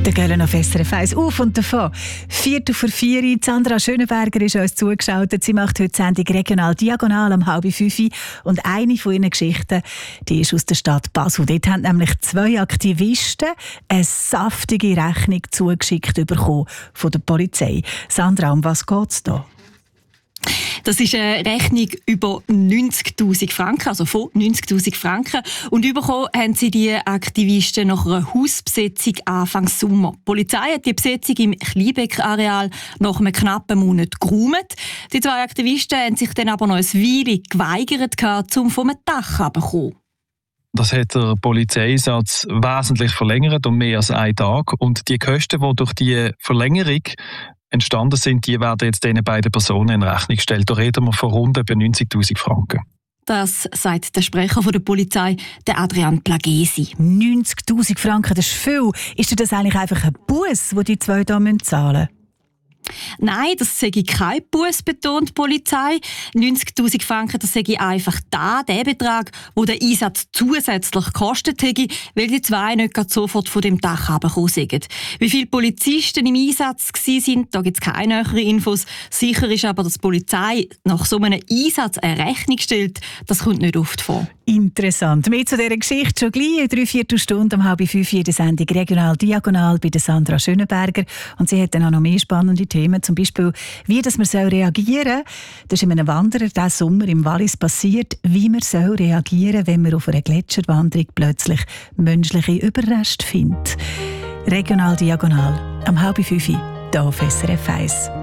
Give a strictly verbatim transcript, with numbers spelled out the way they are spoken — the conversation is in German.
Der Göllen auf S R F eins auf und davon. Viertel vor vier. Sandra Schönenberger ist uns zugeschaltet. Sie macht heute die Sendung «Regional Diagonal» um halb fünf. Und eine von ihren Geschichten, die ist aus der Stadt Basel. Dort haben nämlich zwei Aktivisten eine saftige Rechnung zugeschickt bekommen von der Polizei. Sandra, um was geht es da? Das ist eine Rechnung über neunzigtausend Franken, also von neunzigtausend Franken. Und bekommen haben sie die Aktivisten nach einer Hausbesetzung Anfang Sommer. Die Polizei hat die Besetzung im Kleinbeck-Areal nach einem knappen Monat geräumt. Die zwei Aktivisten haben sich dann aber noch ein Weile geweigert, um vom Dach herunterzukommen. Das hat der Polizeieinsatz wesentlich verlängert, um mehr als einen Tag. Und die Kosten, die durch die Verlängerung entstanden sind, die werden jetzt diesen beiden Personen in Rechnung gestellt. Da reden wir von rund neunzigtausend Franken. Das sagt der Sprecher der Polizei, der Adrian Plagesi. neunzigtausend Franken, das ist viel. Ist das eigentlich einfach ein Buss, den die zwei hier zahlen müssen? Nein, das sei kein Buss, betont die Polizei. neunzigtausend Franken, das sei einfach da, der Betrag, der den Einsatz zusätzlich gekostet hätte, weil die zwei nicht sofort von dem Dach heruntergekommen sind. Wie viele Polizisten im Einsatz waren, da gibt es keine näheren Infos. Sicher ist aber, dass die Polizei nach so einem Einsatz eine Rechnung stellt. Das kommt nicht oft vor. Interessant. Mehr zu dieser Geschichte schon gleich in drei Viertelstunden um halb fünf in der Sendung «Regional Diagonal» bei der Sandra Schönenberger. Und sie hat dann auch noch mehr spannende Themen, zum Beispiel, wie das man reagieren soll. Das ist einem Wanderer diesen Sommer im Wallis passiert, wie man soll reagieren, wenn man auf einer Gletscherwanderung plötzlich menschliche Überreste findet. «Regional Diagonal» um halb fünf hier auf S R F eins.